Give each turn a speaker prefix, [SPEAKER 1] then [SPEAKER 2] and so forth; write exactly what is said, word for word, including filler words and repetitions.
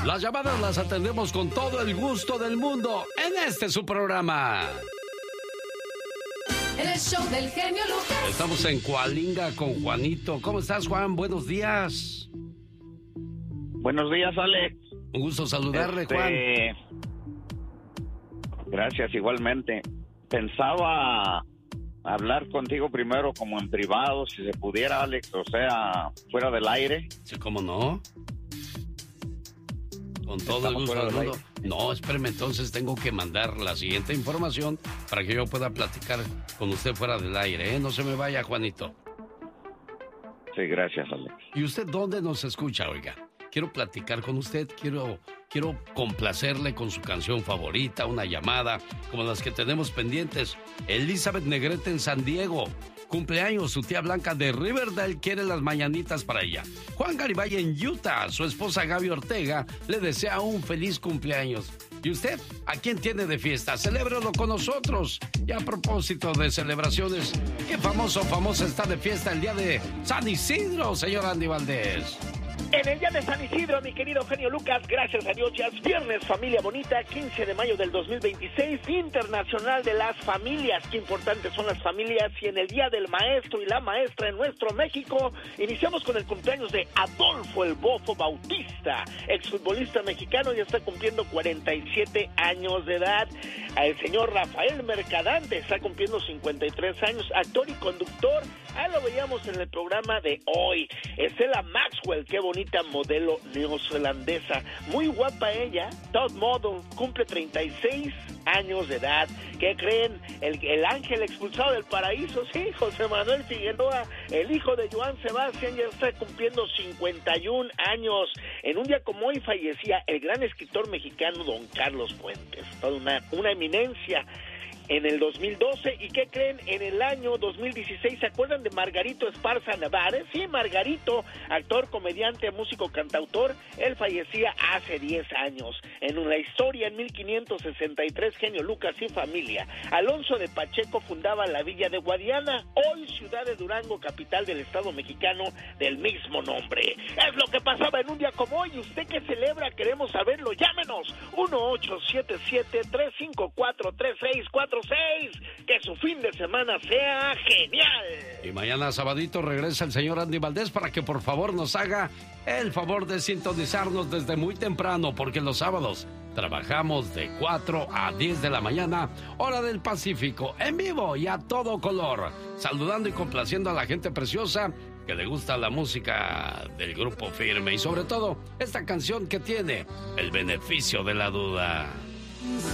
[SPEAKER 1] Las llamadas las atendemos con todo el gusto del mundo en este su programa.
[SPEAKER 2] En el show del genio Lucas.
[SPEAKER 1] Estamos en Coalinga con Juanito. ¿Cómo estás, Juan? Buenos días.
[SPEAKER 3] Buenos días, Alex.
[SPEAKER 1] Un gusto saludarle,
[SPEAKER 3] este...
[SPEAKER 1] Juan.
[SPEAKER 3] Gracias, igualmente. Pensaba hablar contigo primero como en privado, si se pudiera, Alex, o sea, fuera del aire.
[SPEAKER 1] Sí, ¿cómo no? Con todo el gusto del mundo. No, espéreme, entonces tengo que mandar la siguiente información para que yo pueda platicar con usted fuera del aire, ¿eh? No se me vaya, Juanito.
[SPEAKER 3] Sí, gracias, Alex.
[SPEAKER 1] ¿Y usted dónde nos escucha, oiga? Quiero platicar con usted, quiero, quiero complacerle con su canción favorita, una llamada como las que tenemos pendientes. Elizabeth Negrete en San Diego. Cumpleaños, su tía Blanca de Riverdale quiere las mañanitas para ella. Juan Garibay en Utah, su esposa Gaby Ortega le desea un feliz cumpleaños. ¿Y usted? ¿A quién tiene de fiesta? Celébrelo con nosotros. Y a propósito de celebraciones, ¿qué famoso o famosa está de fiesta el día de San Isidro, señor Andy Valdés?
[SPEAKER 4] En el día de San Isidro, mi querido genio Lucas, gracias a Dios, ya es viernes, familia bonita, quince de mayo del dos mil veintiséis, Internacional de las Familias. Qué importantes son las familias. Y en el día del maestro y la maestra en nuestro México, iniciamos con el cumpleaños de Adolfo El Bofo Bautista, exfutbolista mexicano, ya está cumpliendo cuarenta y siete años de edad. El señor Rafael Mercadante está cumpliendo cincuenta y tres años, actor y conductor. Ah, lo veíamos en el programa de hoy. Estela Maxwell, qué bonita modelo neozelandesa, muy guapa ella, top model, cumple treinta y seis años de edad. ¿Qué creen? El, el ángel expulsado del paraíso, sí, José Manuel Figueroa, el hijo de Joan Sebastián, ya está cumpliendo cincuenta y un años. En un día como hoy fallecía el gran escritor mexicano don Carlos Fuentes, toda una, una eminencia. En el dos mil doce, ¿y qué creen? En el año dos mil dieciséis, ¿se acuerdan de Margarito Esparza Nevares? Sí, Margarito, actor, comediante, músico, cantautor, él fallecía hace diez años. En una historia, en mil quinientos sesenta y tres, genio Lucas y familia, Alonso de Pacheco fundaba la villa de Guadiana, hoy ciudad de Durango, capital del estado mexicano del mismo nombre. Es lo que pasaba en un día como hoy. ¿Usted qué celebra? Queremos saberlo. Llámenos, uno ocho siete siete, tres cinco cuatro, tres seis cuatro seis. Que su fin de semana sea genial.
[SPEAKER 1] Y mañana sabadito regresa el señor Andy Valdés para que por favor nos haga el favor de sintonizarnos desde muy temprano, porque los sábados trabajamos de cuatro a diez de la mañana, hora del Pacífico, en vivo y a todo color, saludando y complaciendo a la gente preciosa que le gusta la música del Grupo Firme y sobre todo esta canción que tiene el beneficio de la duda.